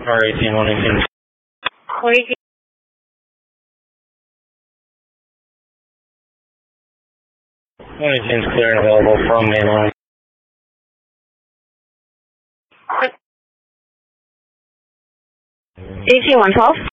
Car 18, 118. Car 18. 118 is clear and available from mainline. 18, 112.